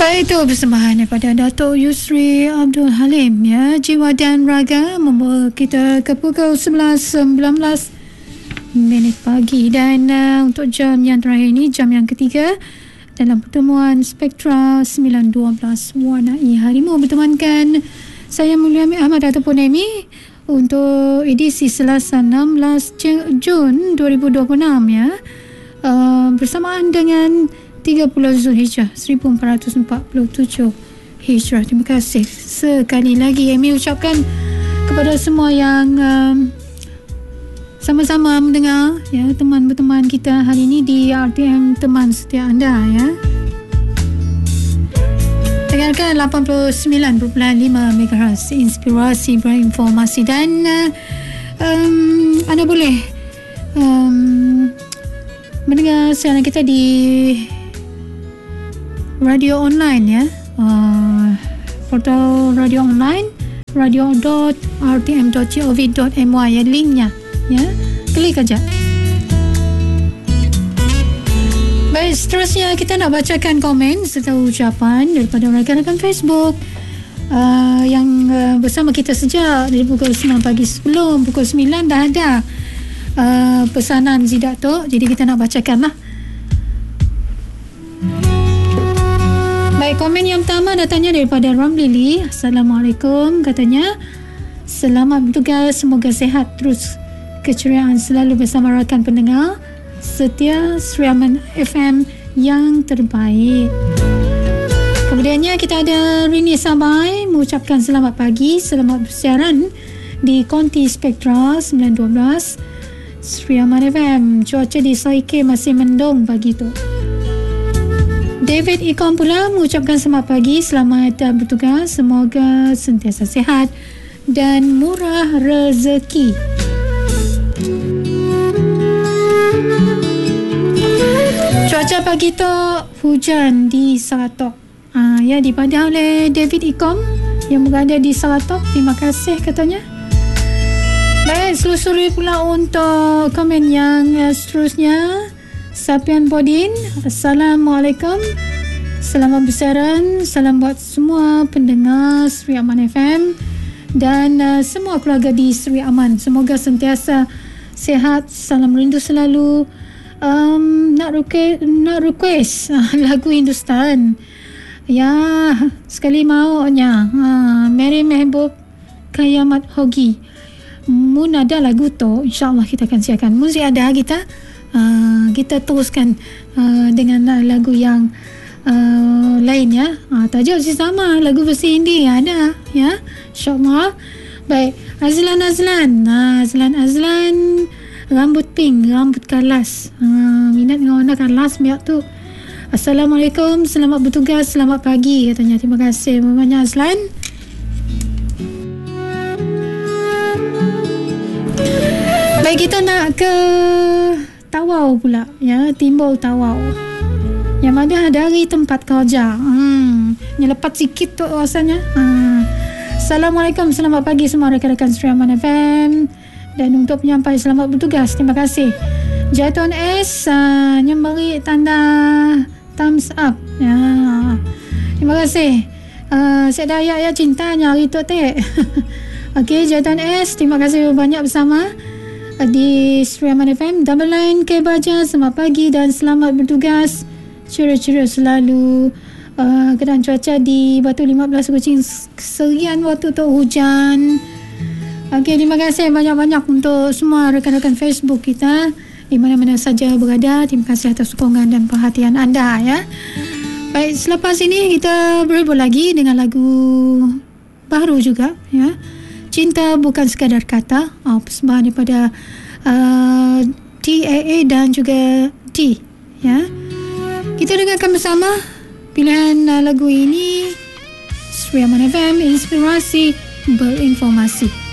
Baik, itu persembahan daripada Dato' Yusri Abdul Halim, ya. Jiwa dan Raga membawa kita ke pukul 11.19 minit pagi. Dan untuk jam yang terakhir ini, jam yang ketiga dalam pertemuan Spektra 912 Warnai Harimu, bertemankan saya Mulyami Ahmad ataupun Amy untuk edisi Selasa 16 Jun 2026, ya. Bersamaan dengan 30 Zulhijjah 1447 Hijrah. Terima kasih sekali lagi Amy ucapkan kepada semua yang sama-sama mendengar, ya, teman-teman kita hari ini di RTM Teman Setia Anda, ya. Dengarkan 89.5 MHz inspirasi berinformasi. Dan anda boleh mendengar siaran kita di radio online, ya. Portal radio online radio.rtm.gov.my, ya, linknya, ya, klik aja. Baik, seterusnya kita nak bacakan komen serta ucapan daripada rakan-rakan Facebook yang bersama kita sejak dari pukul 9 pagi. Sebelum pukul 9 dah ada pesanan Zidato, jadi kita nak bacakan lah. Baik, komen yang pertama datangnya daripada Ramlili. Assalamualaikum, katanya selamat bertugas, semoga sehat terus, keceriaan selalu bersama rakan pendengar setia Sri Aman FM yang terbaik. Kemudiannya kita ada Rini Sabai mengucapkan selamat pagi, selamat bersiaran di Konti Spektra 912 Sri Aman FM. Cuaca di Saike masih mendung pagi tu. David Ikom pula mengucapkan selamat pagi, selamat bertugas, semoga sentiasa sihat dan murah rezeki. Cuaca pagi tu hujan di Saratop, ya, dipadam oleh David Ikom yang berada di Saratop. Terima kasih, katanya. Baik, selusuri pula untuk komen yang seterusnya. Sapian Bodin, Assalamualaikum, selamat bersiaran, salam buat semua pendengar Sri Aman FM dan semua keluarga di Sri Aman, semoga sentiasa sihat, salam rindu selalu. Nak request lagu Hindustan, ya, sekali maunya, Mary Mehbub Kayamat Hogi. Mun ada lagu tu, insyaAllah kita akan siapkan. Muzik ada, kita teruskan dengan lagu yang lain, ya. Tajuk si sama, lagu versi Hindi ada, ya, insyaAllah. Baik, Azlan rambut pink, rambut kalas, minat dengan warna kalas biar tu. Assalamualaikum, selamat bertugas, selamat pagi, katanya. Terima kasih banyak, Azlan. Baik, kita nak ke Tawau pula, ya, Timbul Tawau yang mana dari tempat kerja. Nyelepat sikit tu rasanya. Assalamualaikum, selamat pagi semua rakan-rakan Sri Aman FM. Dan untuk penyampai selamat bertugas, terima kasih. Jaiton S yang beri tanda thumbs up, ya. Terima kasih. Saya dah ayat cintanya hari tu teh. Okey, Jaiton S, terima kasih banyak bersama di Sri Aman FM. Double line K Baja, selamat pagi dan selamat bertugas, ceria-ceria selalu. Keadaan cuaca di Batu 15 Kuching serian waktu tu hujan. Okey, terima kasih banyak-banyak untuk semua rakan-rakan Facebook kita di mana-mana saja berada. Terima kasih atas sokongan dan perhatian anda, ya. Baik, selepas ini kita berhubung lagi dengan lagu baru juga, ya. Cinta Bukan Sekadar Kata, persembahan daripada TAA dan juga T, ya. Kita dengarkan bersama pilihan lagu ini. Sri Aman FM, inspirasi berinformasi.